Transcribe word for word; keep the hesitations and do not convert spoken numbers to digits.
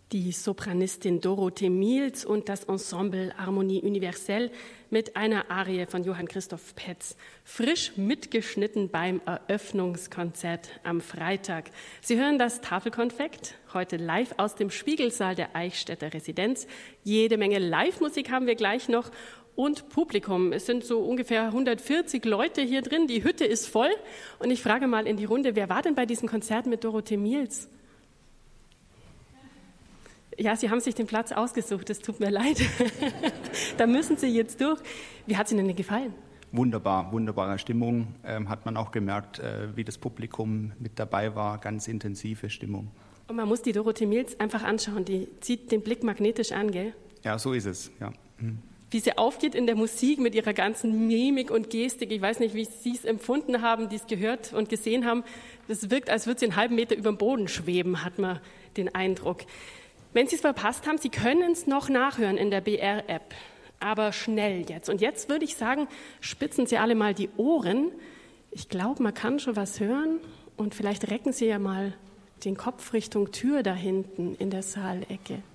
Die Sopranistin Dorothee Mielz und das Ensemble Harmonie Universelle mit einer Arie von Johann Christoph Petz, frisch mitgeschnitten beim Eröffnungskonzert am Freitag. Sie hören das Tafelkonfekt, heute live aus dem Spiegelsaal der Eichstätter Residenz. Jede Menge Live-Musik haben wir gleich noch und Publikum. Es sind so ungefähr hundertvierzig Leute hier drin, die Hütte ist voll. Und ich frage mal in die Runde, wer war denn bei diesem Konzert mit Dorothee Mielz? Ja, Sie haben sich den Platz ausgesucht, es tut mir leid. Da müssen Sie jetzt durch. Wie hat es Ihnen denn gefallen? Wunderbar, wunderbare Stimmung. Ähm, hat man auch gemerkt, äh, wie das Publikum mit dabei war. Ganz intensive Stimmung. Und man muss die Dorothee Mielz einfach anschauen, die zieht den Blick magnetisch an, gell? Ja, so ist es, ja. Mhm. Wie sie aufgeht in der Musik mit ihrer ganzen Mimik und Gestik. Ich weiß nicht, wie Sie es empfunden haben, die es gehört und gesehen haben. Das wirkt, als würde sie einen halben Meter über dem Boden schweben, hat man den Eindruck. Wenn Sie es verpasst haben, Sie können es noch nachhören in der B R-App, aber schnell jetzt. Und jetzt würde ich sagen, spitzen Sie alle mal die Ohren. Ich glaube, man kann schon was hören und vielleicht recken Sie ja mal den Kopf Richtung Tür da hinten in der Saalecke.